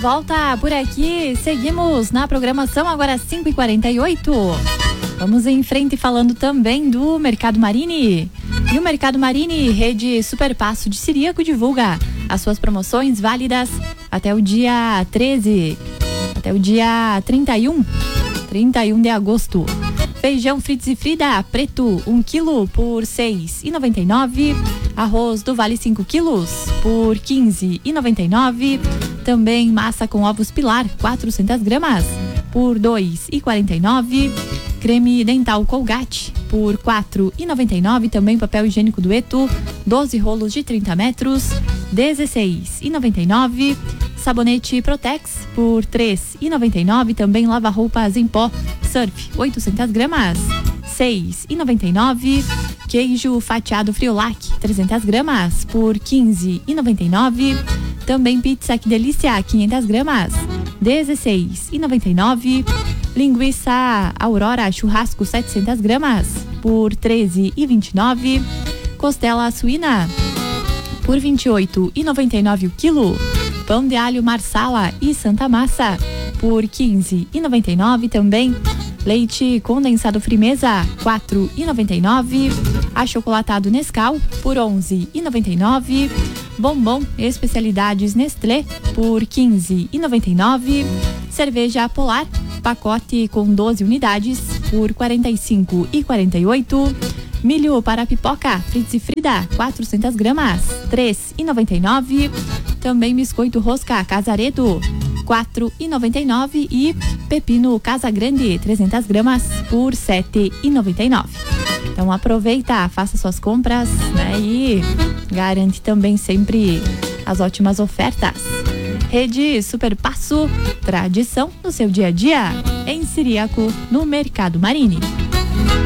volta por aqui, seguimos na programação agora 5h48. Vamos em frente falando também do Mercado Marini. E o Mercado Marini, rede Superpasso de Ciríaco, divulga as suas promoções válidas até o dia 13, até o dia 31 de agosto. Feijão Fritz e Frida preto 1 kg por R$ 6,99. Arroz do Vale 5 kg por R$ 15,99. Também massa com ovos Pilar 400 gramas por R$ 2,49. Creme dental Colgate por R$ 4,99. Também papel higiênico Dueto 12 rolos de 30 metros R$ 16,99. Sabonete Protex por R$ 3,99. Também lava-roupas em pó Surf 800 gramas R$ 6,99. Queijo fatiado Friolac 300 gramas por R$ 15,99. Também pizza Que Delícia 500 gramas R$ 16,99. Linguiça Aurora Churrasco 700 gramas por R$ 13,29. Costela suína por R$ 28,99 o quilo. Pão de alho Marsala e Santa Massa por R$ 15,99 também. Leite condensado Frimeza R$ 4,99. Achocolatado Nescau por R$ 11,99. Bombom Especialidades Nestlé por R$ 15,99. Cerveja Polar pacote com 12 unidades por R$ 45,48. Milho para pipoca Fritz e Frida 400 gramas R$ 3,99. Também biscoito rosca Casaredo R$ 4,99 e pepino Casa Grande 300 gramas por R$ 7,99. Então aproveita, faça suas compras, né? E garante também sempre as ótimas ofertas. Rede Superpasso, tradição no seu dia a dia, em Ciríaco, no Mercado Marini.